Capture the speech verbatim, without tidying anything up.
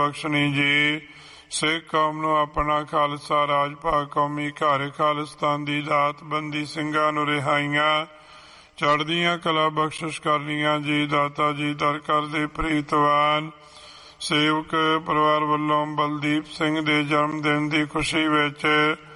ਬਖਸ਼ਣੀ ਜੀ। ਸਿੱਖ ਕੌਮ ਨੂੰ ਆਪਣਾ ਖਾਲਸਾ ਰਾਜ ਭਾਗ ਕੌਮੀ ਘਰ ਖਾਲਿਸਤਾਨ ਦੀ ਦਾਤ ਬੰਦੀ ਸਿੰਘਾਂ ਨੂੰ ਰਿਹਾਈਆਂ ਚੜ੍ਹਦੀਆਂ ਕਲਾ ਬਖਸ਼ਿਸ਼ ਕਰਨੀਆਂ ਜੀ। ਦਾਤਾ ਜੀ ਦਰ ਕਰਦੇ ਪ੍ਰੀਤਵਾਨ ਸੇਵਕ ਪਰਿਵਾਰ ਵੱਲੋਂ ਬਲਦੀਪ ਸਿੰਘ ਦੇ ਜਨਮ ਦਿਨ ਦੀ ਖੁਸ਼ੀ ਵਿੱਚ